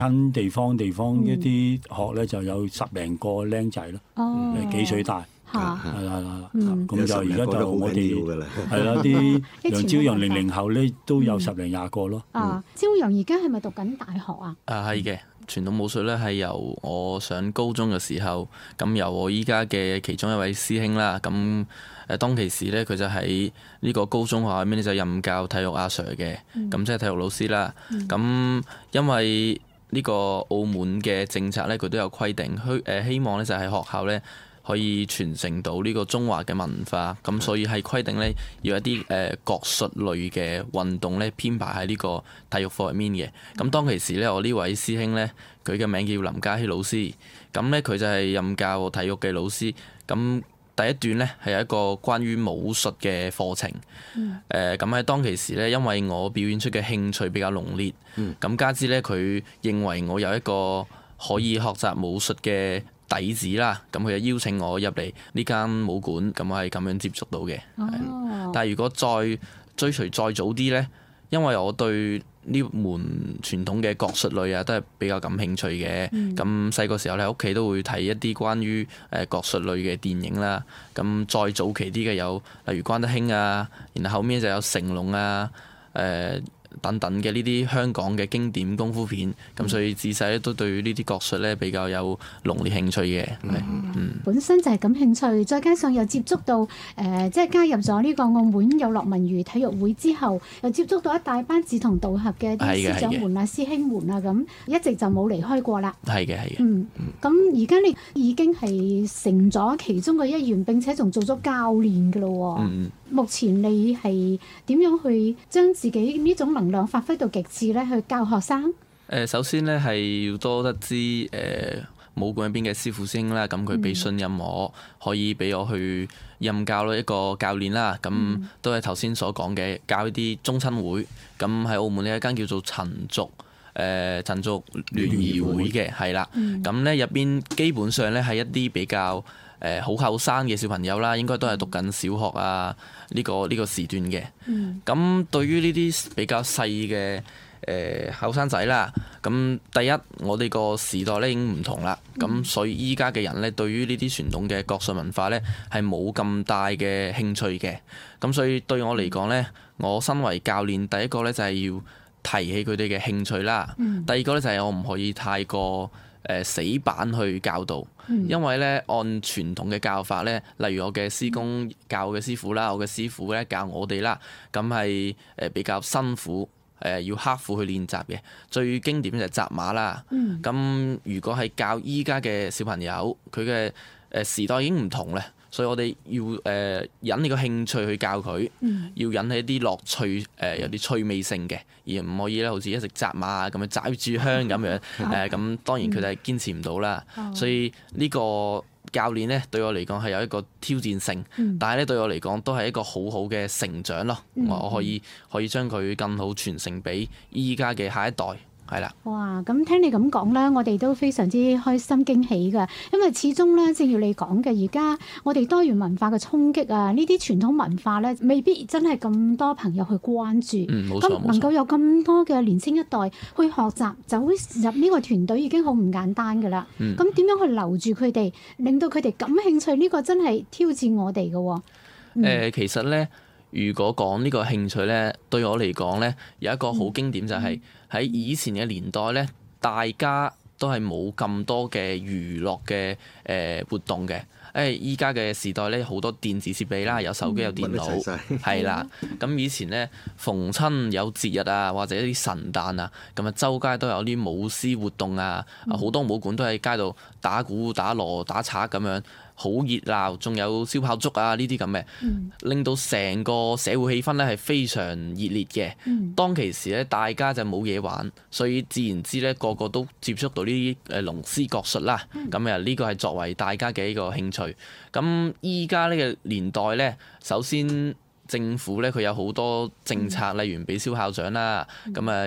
間地方一啲學咧就有10零個僆仔咯，幾歲大。係啦，咁就而家就我哋係啦，啲楊朝陽00後咧都有10零20個咯。 朝陽而家係咪讀緊大學啊？ 係嘅，傳統武術咧係由我上高中嘅時候，咁由我依家嘅其中一位師兄啦，咁當其時咧佢就喺呢個高中學校入面咧就任教體育阿 Sir 嘅，咁即係體育老師啦。咁因為呢個澳門嘅政策咧，佢都有規定，希望咧就喺學校咧可以傳承到呢個中華嘅文化，咁所以係規定咧要一啲國術類嘅運動咧編排喺呢個體育課入面嘅。咁當其時咧，我呢位師兄咧，佢嘅名叫林家希老師，咁咧佢就係任教體育嘅老師。咁第一段咧係一個關於武術嘅課程。咁喺當其時咧，因為我表演出嘅興趣比較濃烈，咁加之咧佢認為我有一個可以學習武術嘅底子啦，咁佢就邀請我入嚟呢間武館，咁我係咁樣接觸到嘅。但係如果再追隨再早啲呢，因為我對呢門傳統嘅國術類啊，都係比較感興趣嘅。咁細個時候咧，屋企都會睇一啲關於國術類嘅電影啦。咁再早期啲嘅有例如關德興啊，然後後面就有成龍啊，等等嘅呢啲香港嘅經典功夫片，咁所以自細咧都對呢啲國術咧比較有濃烈興趣嘅。 本身就係感興趣，再加上又接觸到即係加入咗呢個澳門有樂文娛體育會之後，又接觸到一大班志同道合嘅啲師長們啊、師兄們啊，咁一直就冇離開過啦。 係嘅。 咁而家你已經係成咗其中嘅一員，並且仲做咗教練㗎咯喎。目前你係點樣去將自己呢種能量發揮到極致咧？去教學生？ 首先咧係要多得知武館入邊嘅師傅師兄啦，咁佢俾信任我，可以俾我去任教一個教練啦。咁都係頭先所講嘅教一啲宗親會。咁喺澳門呢一間叫做陳族聯誼會嘅，係啦。咁咧入邊基本上咧係一啲比較好後生嘅小朋友啦，應該都係讀緊小學啊呢個時段嘅。咁對於呢啲比較細嘅後生仔啦，咁第一我哋個時代咧已經唔同啦，咁所以依家嘅人咧對於呢啲傳統嘅國術文化咧係冇咁大嘅興趣嘅。咁所以對我嚟講咧，我身為教練，第一個咧就係要提起佢哋嘅興趣啦。第二個咧就係我唔可以太過死板去教導，因為咧按傳統嘅教法咧，例如我嘅師公教我嘅師傅啦，我嘅師傅咧教我哋啦，咁係比較辛苦。要刻苦去練習嘅，最經典就係紮馬啦。咁如果係教依家嘅小朋友，佢嘅時代已經唔同咧，所以我哋要引你個興趣去教佢，要引起一啲樂趣，有啲趣味性嘅，而唔可以咧好似一直紮馬啊咁樣抓住香咁樣。咁當然佢哋係堅持唔到啦。所以呢個教練咧對我嚟講係有一個挑戰性，但係咧對我嚟講都係一個好好嘅成長咯。我可以將佢更好傳承俾依家嘅下一代。係啦。 哇！咁聽你咁講咧，我哋都非常之開心驚喜㗎，因為始終咧，正如你講嘅，而家我哋多元文化嘅衝擊啊，呢啲傳統文化咧，未必真係咁多朋友去關注。 冇錯。 咁能夠有咁多嘅年輕一代去學習，走入呢個團隊已經好唔簡單㗎啦。咁點樣去留住佢哋，令到佢哋感興趣？呢個真係挑戰我哋㗎喎。 其實咧，如果講呢個興趣咧，對我嚟講咧，有一個好經典就係喺以前嘅年代咧，大家都係冇咁多嘅娛樂嘅活動嘅。依家嘅時代咧，好多電子設備啦，有手機有電腦，係啦。咁以前咧，逢親有節日啊，或者一啲神誕啊，咁啊周街都有啲舞獅活動啊，好多武館都喺街度打鼓、打鑼、打賊咁樣。好熱鬧，仲有燒炮竹啊呢啲咁嘅，令到成個社會氣氛咧係非常熱烈嘅。當其時咧，大家就冇嘢玩，所以自然之咧個個都接觸到呢啲龍獅國術啦。咁呢個係作為大家嘅一個興趣。咁依家呢個年代咧，首先政府咧佢有好多政策，例如俾燒炮仗啦，咁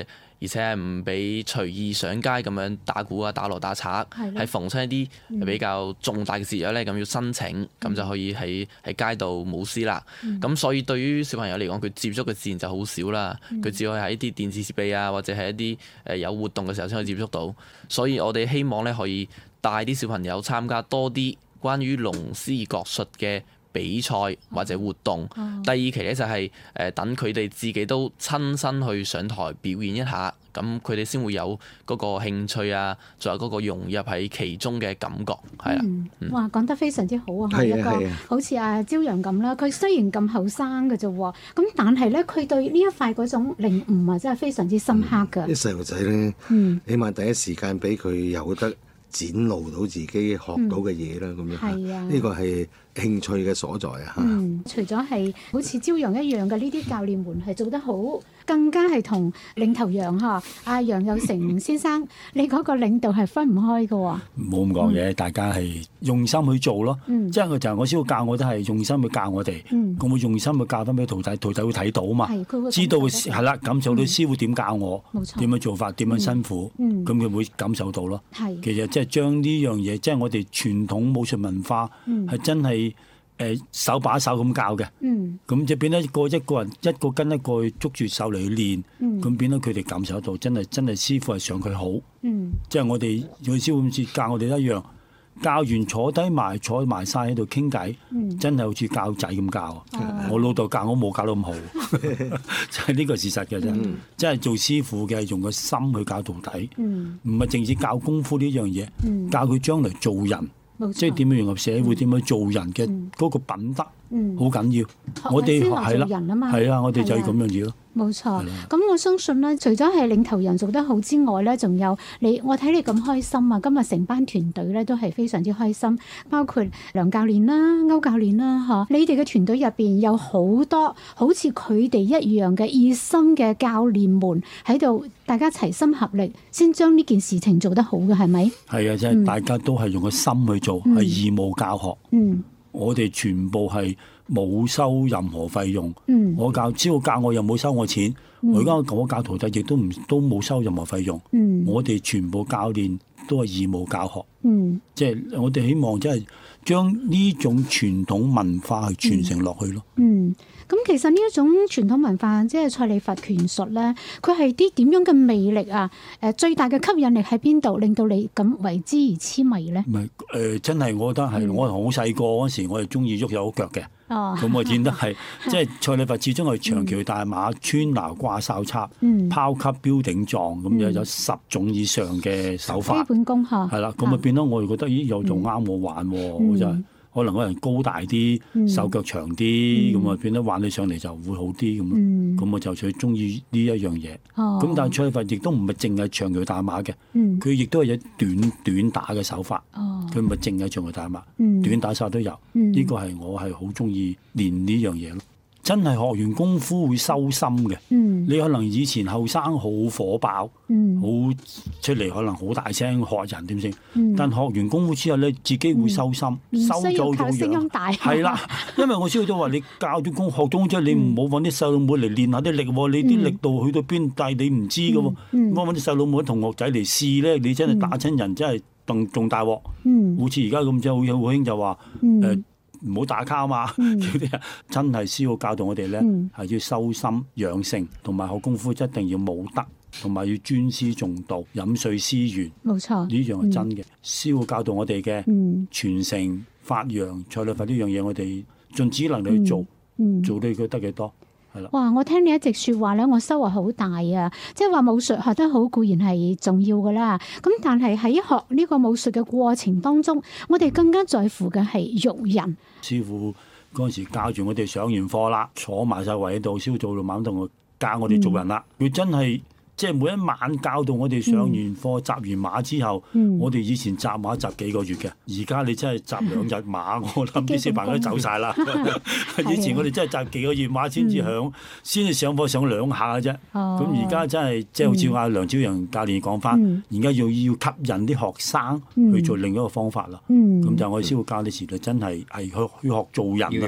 而且係唔俾隨意上街咁樣打鼓啊、打鑼打賊，係逢親一啲比較重大嘅節日咧，咁要申請，咁就可以喺街度舞獅啦。咁所以對於小朋友嚟講，佢接觸嘅自然就好少啦。佢只可以喺一啲電子設備啊，或者係一啲有活動嘅時候先可以接觸到。所以我哋希望咧可以帶啲小朋友參加多啲關於龍獅國術嘅比賽或者活動。第二期咧就係等佢哋自己都親身去上台表演一下，咁佢哋先會有嗰個興趣啊，仲有嗰個融入喺其中嘅感覺，係啦。 哇，講得非常之好啊！一個好似阿朝陽咁啦，佢雖然咁後生嘅啫喎，咁但係咧佢對呢一塊嗰種領悟啊，真係非常之深刻㗎。 啲細路仔咧，起碼第一時間俾佢有得展露到自己學到嘅嘢啦，咁樣呢個係興趣嘅所在啊！ 除咗係好似朝陽一樣嘅呢啲教練們係做得好，更加係同領頭羊阿楊有成先生，你嗰個領導係分唔開嘅喎。 冇咁講嘢，大家係用心去做咯。即係佢就係我師傅教我都係用心去教我哋，咁我用心去教翻俾徒弟，徒弟會睇到嘛，知道係啦，感受到師傅點教我，點樣做法，點樣辛苦，咁佢會感受到咯。其實即係將呢樣嘢，即係我哋傳統武術文化係真係。手把手咁教嘅，咁就變咗一個人一個跟一個捉住手嚟練，咁變咗佢哋感受到真係師傅係想佢好，即係我哋佢師傅好似教我哋一樣，教完坐埋晒喺度傾偈，真係好似教仔咁教。我老豆教我冇教到咁好，就係呢個事實嘅啫。即係做師傅嘅用個心去教徒弟，唔係淨止教功夫呢樣嘢，教佢將來做人。即係點樣融入社會，點樣做人嘅嗰個品德，好緊要。我哋係啦，係啊，我哋就係咁樣嘢咯。 冇錯。咁我相信咧，除咗係領頭人做得好之外咧，仲有你，我睇你咁開心啊！今日成班團隊咧都係非常之開心，包括梁教練啦、歐教練啦，你哋嘅團隊入邊有好多好似佢哋一樣嘅熱心嘅教練們喺度，大家齊心合力，先將呢件事情做得好嘅，係咪？係啊，即係大家都係用個心去做，係義務教學。我哋全部係冇收任何費用。我只要教我又冇收我錢。我而家我教徒弟亦都冇收任何費用。我哋全部教練都係義務教學。即係我哋希望即係將呢種傳統文化去傳承落去咯。 咁其實呢一種傳統文化，即係蔡李佛拳術咧，佢係啲點樣嘅魅力啊？最大嘅吸引力喺邊度，令到你咁為之而痴迷咧？ 唔係真係我覺得係我好細個嗰時，我係中意喐手腳嘅。咁我見得係即係蔡李佛始終係長橋大馬、穿拿掛哨插、拋級標頂撞咁樣有10種以上嘅手法。 基本功嚇。係啦，咁啊變咗我哋覺得咦又仲啱我玩喎，我就係。可能個人高大啲，手腳長啲，咁啊變得玩起上嚟就會好啲咁咯。咁我就最中意呢一樣嘢。咁但係蔡李佛亦都唔係淨係長橋大馬嘅，佢亦都係有短打嘅手法。佢唔係淨係長橋大馬，短打手法都有。呢個係我係好中意練呢樣嘢咯。真係學完功夫會收心嘅。你可能以前後生好火爆，好出嚟可能好大聲學人點先，但學完功夫之後咧，自己會收心，收咗個樣。係啦，因為我師傅都話你教咗功學咗功之後，你唔好揾啲細路妹嚟練下啲力喎，你啲力度去到邊，但係你唔知嘅喎。咁揾啲細路妹同學仔嚟試咧，你真係打親人，真係仲大鑊。好似而家咁啫，好興就話唔好打交嘛，叫啲人真係師傅教導我哋咧，係要修心養性，同埋學功夫一定要武德，同埋要尊師重道、飲水思源。冇錯，呢樣係真嘅。師傅教導我哋嘅傳承、發揚蔡李佛呢樣嘢，我哋盡只能力去做，做到佢得幾多。 哇！我聽你一直説話咧，我收穫好大啊！即係話武術學得好固然係重要噶啦，咁但係喺學呢個武術嘅過程當中，我哋更加在乎嘅係育人。 師傅嗰陣時教住我哋上完課啦，坐埋晒圍喺度，師傅做到猛同我教我哋做人啦。佢真係即係每一晚教到我哋上完課、習完馬之後，我哋以前習馬習幾個月嘅，而家你真係習2日馬，我諗啲小朋友都走晒啦。以前我哋真係習幾個月馬先至先至上課上2下嘅啫。咁而家真係即係好似阿梁朝陽教練講翻，而家要吸引啲學生去做另一個方法啦。咁就我哋師傅教嘅時代真係去學做人啦。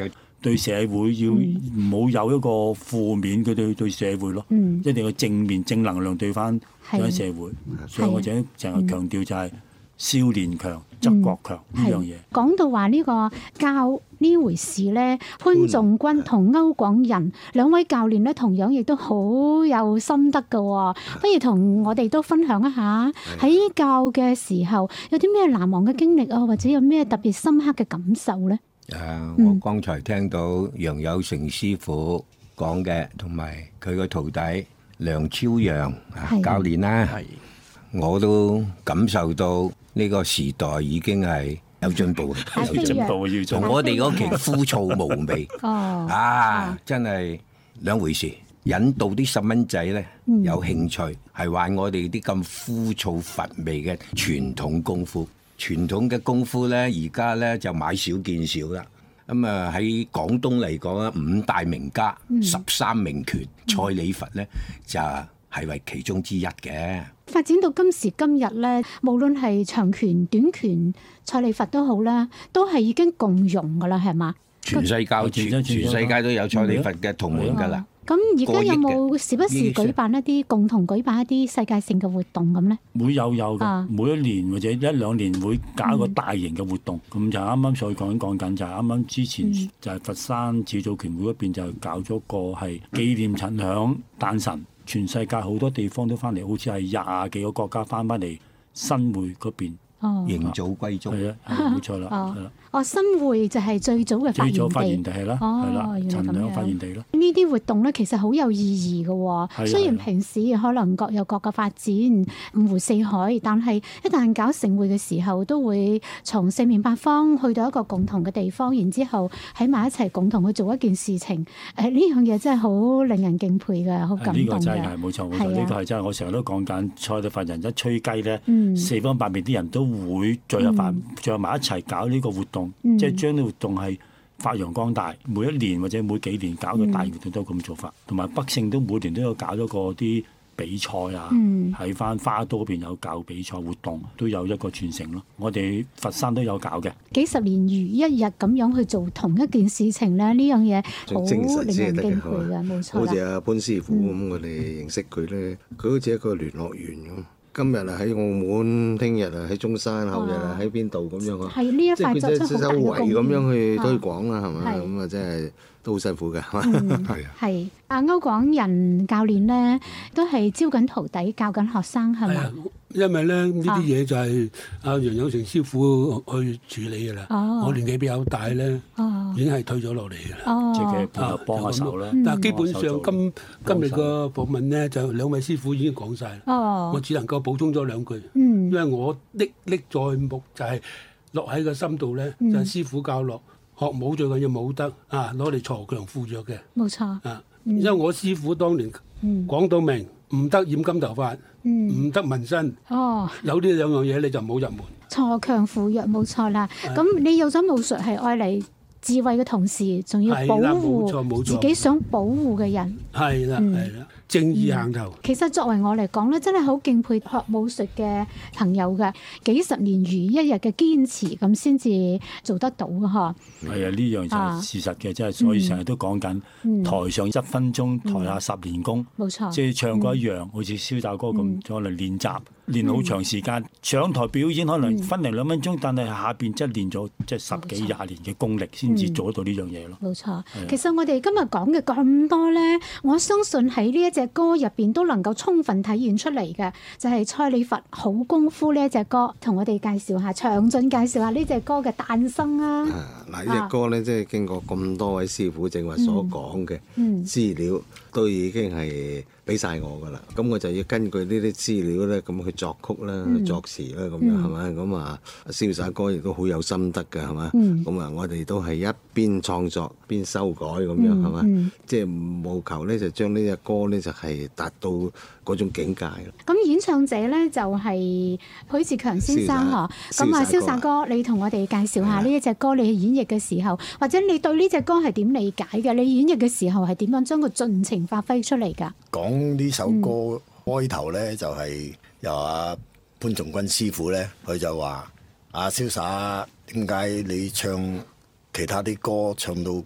對社會要唔好有一個負面嘅對社會咯，一定要正面正能量對翻社會。所以我成日強調就係少年強則國強呢樣嘢。 講到話呢個教呢回事咧，潘仲君同歐廣仁兩位教練咧，同樣亦都好有心得㗎喎。不如同我哋都分享一下喺教嘅時候有啲咩難忘嘅經歷啊，或者有咩特別深刻嘅感受咧？ 我剛才聽到楊有成師傅講嘅，同埋佢個徒弟梁超陽教練啦，我都感受到呢個時代已經係有進步， 有進步要做。 同我哋嗰期枯燥無味真係兩回事。引導啲細蚊仔咧有興趣，係玩我哋啲咁枯燥乏味嘅傳統功夫。傳統嘅功夫咧，而家咧就買少見少啦。咁啊喺廣東嚟講啊，5大名家、13名拳，蔡李佛咧就係為其中之一嘅。 發展到今時今日咧，無論係長拳、短拳、蔡李佛都好啦，都係已經共融噶啦，係嘛？ 全世界都有蔡李佛嘅同門噶啦。 咁而家有冇時不時舉辦一啲共同舉辦一啲世界性嘅活動咁咧？ 會有嘅，每一年或者1-2年會搞一個大型嘅活動。咁就啱啱所講緊就係啱啱之前就係佛山始祖拳會嗰邊就搞咗個係紀念陳響誕辰，全世界好多地方都翻嚟，好似係20幾個國家翻嚟新會嗰邊。 迎祖歸宗係啊，冇錯啦。 新會就係最早嘅發現地係啦， 陳響發現地咯。 呢啲活動咧其實好有意義嘅喎。雖然平時可能各有各嘅發展，五湖四海，但係一旦搞盛會嘅時候，都會從四面八方去到一個共同嘅地方，然之後喺埋一齊共同去做一件事情。呢樣嘢真係好令人敬佩嘅，好感動嘅。 呢個真係冇錯，呢個係真係我成日都講緊，蔡李佛人一吹雞咧，四方八面啲人都會聚入埋一齊搞呢個活動。即係將啲活動係發揚光大，每一年或者每幾年搞個大活動都咁做法，同埋北聖都每年都有搞咗個啲比賽啊，喺翻花都嗰邊有搞比賽活動，都有一個傳承咯。我哋佛山都有搞嘅。幾十年如一日咁樣去做同一件事情咧，呢樣嘢好令人敬佩嘅，冇錯啦。 好似阿潘師傅咁，我哋認識佢咧，佢好似一個聯絡員咁。今日啊喺澳門，聽日啊喺中山，後日啊喺邊度咁樣啊？ 係呢一塊作出好大嘅貢獻。 即係佢周圍咁樣去推廣啦，係咪？咁啊，真係都好辛苦嘅，係嘛？ 係阿歐廣仁教練咧，都係招緊徒弟，教緊學生，係嘛？ 因為咧呢啲嘢就係阿楊有成師傅去處理嘅啦。我年紀比較大咧，已經係退咗落嚟嘅啦。 即係幫下手啦。 但係基本上今日個訪問咧，就兩位師傅已經講晒啦。我只能夠補充咗2句。因為我歷在目就係落喺個心度咧，就係師傅教落學武最緊要武德啊，攞嚟鋤強扶弱嘅。 冇錯。 因為我師傅當年講到明，唔得染金頭髮，唔得紋身。有呢兩樣嘢你就唔好入門。 鋤強扶弱冇錯啦。咁你有咗武術係愛嚟智慧嘅同時，仲要保護自己想保護嘅人。 係啦，係啦。正義行頭。其實作為我嚟講咧，真係好敬佩學武術嘅朋友嘅，幾十年如一日嘅堅持咁先至做得到嘅嗬。 係啊，呢樣就係事實嘅，即係所以成日都講緊台上1分鐘，台下10年功。冇錯。即係唱歌一樣，好似瀟灑哥咁，可能練習練好長時間，上台表演可能分零2分鐘，但係下邊即係練咗即係10幾20年嘅功力，先至做得到呢樣嘢咯。 冇錯。其實我哋今日講嘅咁多咧，我相信喺呢一隻歌入邊都能夠充分體現出嚟嘅，就係蔡李佛好功夫呢一隻歌，同我哋介紹下，詳盡介紹下呢隻歌嘅誕生啊！ 嗱，呢隻歌咧，即係經過咁多位師傅正話所講嘅資料，都已經係俾晒我噶啦。咁我就要根據呢啲資料咧，咁去作曲啦、去作詞啦，咁樣係咪？咁啊，瀟灑哥亦都好有心得㗎，係嘛？咁啊，我哋都係一邊創作邊修改咁樣，係嘛？即係務求咧，就將呢隻歌咧就係達到嗰種境界咯。咁演唱者咧就係許志強先生嗬。咁啊，瀟灑哥，你同我哋介紹下呢一隻歌，你演繹嘅時候，或者你對呢隻歌係點理解嘅？你演繹嘅時候係點樣將佢盡情發揮出嚟㗎？ 講呢首歌開頭咧，就係由阿潘仲君師傅咧，佢就話：阿瀟灑，點解你唱其他啲歌唱到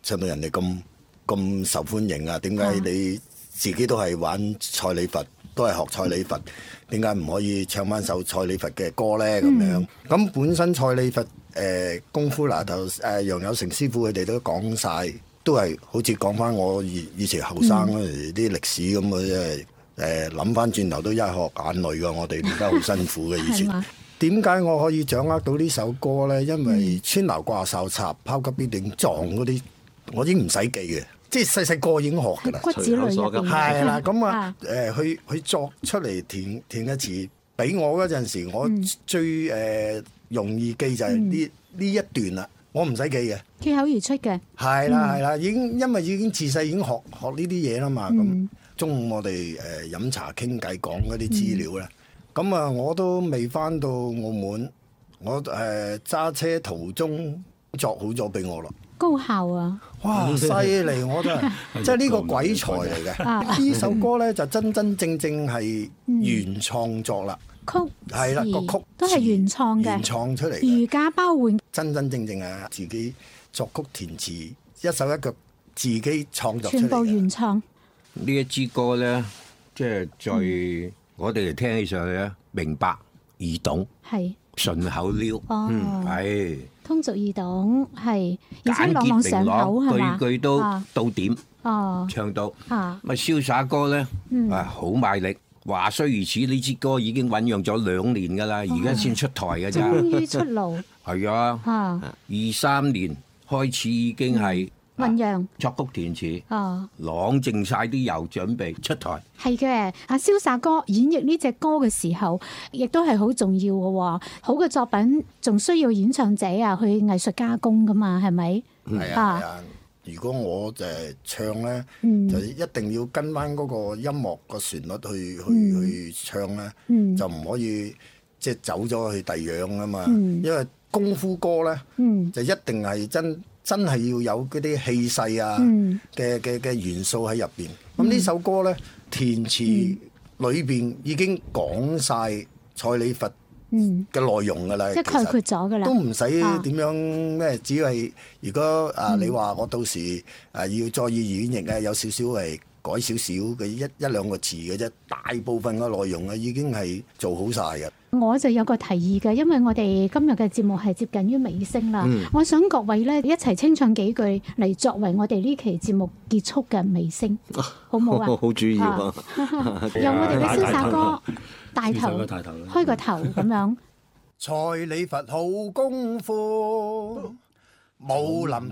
唱到人哋咁受歡迎啊？點解你自己都係玩蔡李佛，都係學蔡李佛，點解唔可以唱翻首蔡李佛嘅歌咧？咁樣咁本身蔡李佛功夫嗱頭楊有成師傅佢哋都講晒，都係好似講翻我以前後生嗰時啲歷史咁嘅，即係諗翻轉頭都一殼眼淚㗎。我哋而家好辛苦嘅以前。點解我可以掌握到呢首歌咧？因為穿流掛哨插拋急必定撞嗰啲，我已經唔使記嘅，即係細細個已經學㗎啦。 骨子裏入邊係啦，咁啊佢作出嚟填嘅詞，俾我嗰陣時，我最容易記就係呢一段啦，我唔使記嘅， 脫口而出嘅。係啦，因為已經自細已經學呢啲嘢啦嘛。咁中午我哋飲茶傾偈講嗰啲資料咧。咁啊，我都未翻到澳門，我揸車途中作好咗俾我咯。 高效啊！ 哇，犀利！我真係即係呢個鬼才嚟嘅。呢首歌咧就真真正正係原創作啦。 曲係啦，個曲都係原創嘅， 原創出嚟嘅， 如假包換。 真真正正係自己作曲填詞，一手一腳自己創作出嚟嘅。 全部原創。 呢一支歌咧，即係最。我哋嚟聽起上去咧，明白易懂，係順口溜，係通俗易懂，係而且朗朗上口係嘛， 句句都到點，唱到。咪瀟灑歌咧，好賣力。話雖如此，呢支歌已經醖釀咗2年㗎啦，而家先出台㗎咋。 終於出爐。 係啊，23年開始已經係。 醖釀作曲填詞，朗淨晒啲油，準備出台。 係嘅，阿瀟灑哥演繹呢隻歌嘅時候，亦都係好重要嘅喎。好嘅作品仲需要演唱者啊去藝術加工噶嘛，係咪？ 係啊。如果我唱咧，就一定要跟翻嗰個音樂個旋律去唱咧，就唔可以即係走咗去第樣啊嘛。因為功夫歌咧，就一定係真係要有嗰啲氣勢啊嘅元素喺入邊。咁呢首歌咧，填詞裏邊已經講晒蔡李佛嘅內容㗎啦， 即係概括咗㗎啦， 都唔使點樣咩，只係如果你話我到時要再以演繹啊，有少少係改少少嘅一兩個詞嘅啫，大部分嘅內容啊已經係做好晒嘅。 我就有個提議嘅，因為我哋今日嘅節目係接近於尾聲啦，我想各位咧一齊清唱幾句嚟作為我哋呢期節目結束嘅尾聲，好唔好啊？ 好主意喎！ 由我哋嘅瀟灑哥帶頭開個頭咁樣。 蔡李佛好功夫，武林